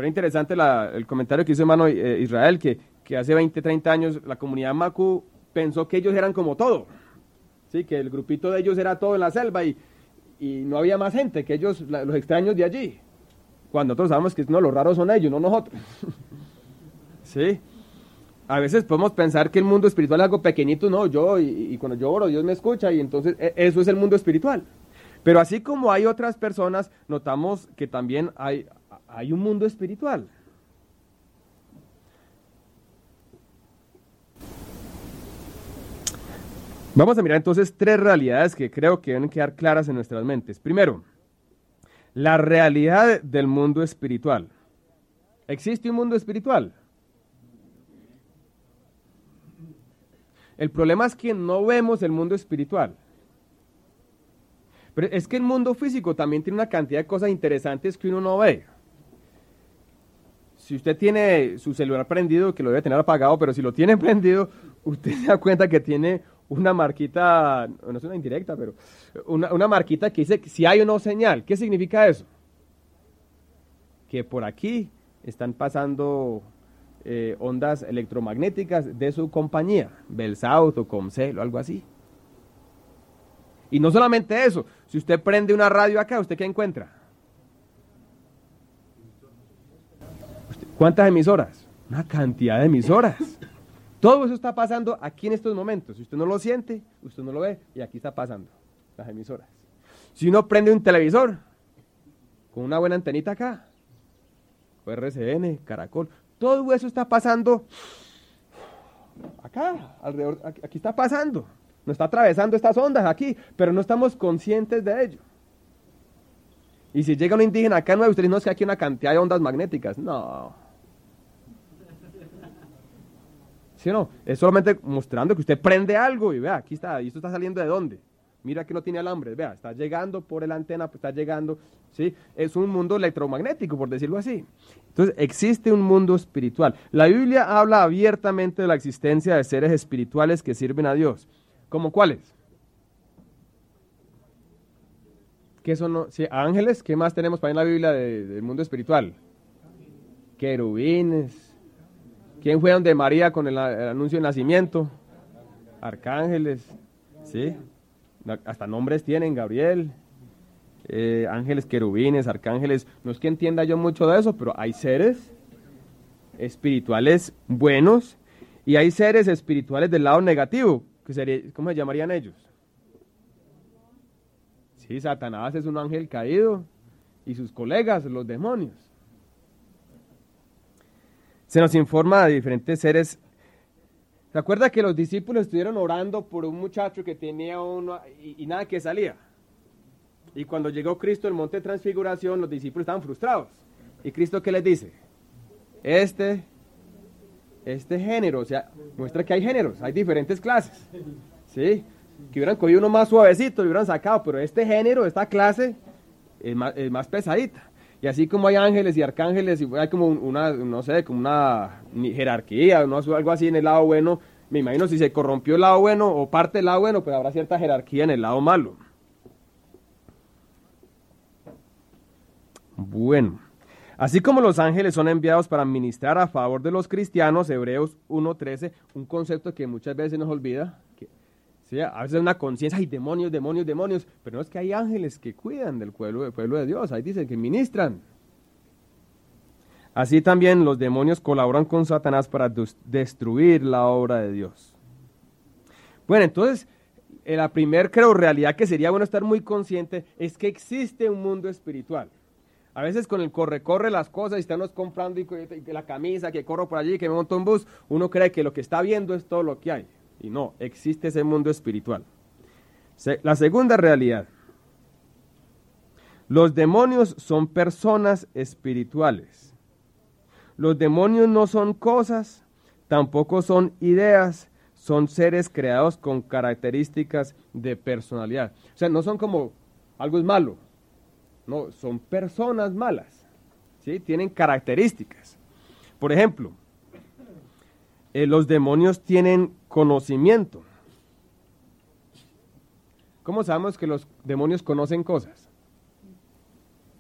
Pero interesante el comentario que hizo hermano Israel, que hace 20, 30 años la comunidad Macu pensó que ellos eran como todo, ¿sí? Que el grupito de ellos era todo en la selva y no había más gente, que ellos, los extraños de allí. Cuando nosotros sabemos que no, los raros son ellos, no nosotros. ¿Sí? A veces podemos pensar que el mundo espiritual es algo pequeñito, no, y cuando yo oro, Dios me escucha, y entonces eso es el mundo espiritual. Pero así como hay otras personas, notamos que también hay un mundo espiritual. Vamos a mirar entonces 3 realidades que creo que deben quedar claras en nuestras mentes. Primero, la realidad del mundo espiritual. ¿Existe un mundo espiritual? El problema es que no vemos el mundo espiritual. Pero es que el mundo físico también tiene una cantidad de cosas interesantes que uno no ve. Si usted tiene su celular prendido, que lo debe tener apagado, pero si lo tiene prendido, usted se da cuenta que tiene una marquita, no es una indirecta, pero una marquita que dice si hay o no señal. ¿Qué significa eso? Que por aquí están pasando ondas electromagnéticas de su compañía, Belsouth o Comcel o algo así. Y no solamente eso, si usted prende una radio acá, ¿usted qué encuentra? ¿Cuántas emisoras? Una cantidad de emisoras. Todo eso está pasando aquí en estos momentos. Si usted no lo siente, usted no lo ve, y aquí está pasando, las emisoras. Si uno prende un televisor, con una buena antenita acá, RCN, Caracol, todo eso está pasando acá, alrededor, aquí está pasando. Nos está atravesando estas ondas aquí, pero no estamos conscientes de ello. Y si llega un indígena acá, no, usted dice, no, es que aquí hay una cantidad de ondas magnéticas. No. ¿Sí o no? Es solamente mostrando que usted prende algo y vea, aquí está, y esto está saliendo de dónde. Mira que no tiene alambre, vea, está llegando por la antena, pues está llegando, ¿sí? Es un mundo electromagnético, por decirlo así. Entonces, existe un mundo espiritual. La Biblia habla abiertamente de la existencia de seres espirituales que sirven a Dios. ¿Cómo cuáles? ¿Qué son? Sí, ángeles, ¿qué más tenemos para en la Biblia del mundo espiritual? Querubines. ¿Quién fue donde María con el anuncio de nacimiento? Arcángeles, ¿sí? Hasta nombres tienen, Gabriel, ángeles, querubines, arcángeles. No es que entienda yo mucho de eso, pero hay seres espirituales buenos y hay seres espirituales del lado negativo, que sería, ¿cómo se llamarían ellos? Sí, Satanás es un ángel caído y sus colegas, los demonios. Se nos informa de diferentes seres. ¿Se acuerda que los discípulos estuvieron orando por un muchacho que tenía uno y nada que salía? Y cuando llegó Cristo al monte de transfiguración, los discípulos estaban frustrados. ¿Y Cristo qué les dice? Este género, o sea, muestra que hay géneros, hay diferentes clases, ¿sí? Que hubieran cogido uno más suavecito, lo hubieran sacado, pero este género, esta clase, es más pesadita. Y así como hay ángeles y arcángeles, y hay como una, no sé, como una jerarquía, ¿no? Algo así en el lado bueno. Me imagino si se corrompió el lado bueno o parte del lado bueno, pues habrá cierta jerarquía en el lado malo. Bueno, así como los ángeles son enviados para ministrar a favor de los cristianos, Hebreos 1:13, un concepto que muchas veces nos olvida, que sí, a veces una conciencia, hay demonios, demonios, demonios, pero no es que hay ángeles que cuidan del pueblo de Dios, ahí dicen que ministran. Así también los demonios colaboran con Satanás para destruir la obra de Dios. Bueno, entonces, la primer, creo, realidad que sería bueno estar muy consciente es que existe un mundo espiritual. A veces con el corre las cosas y estamos comprando y la camisa, que corro por allí, que me monto en bus, uno cree que lo que está viendo es todo lo que hay. Y no, existe ese mundo espiritual. La segunda realidad. Los demonios son personas espirituales. Los demonios no son cosas, tampoco son ideas, son seres creados con características de personalidad. O sea, no son como algo es malo. No, son personas malas. ¿Sí? Tienen características. Por ejemplo, los demonios tienen conocimiento. ¿Cómo sabemos que los demonios conocen cosas?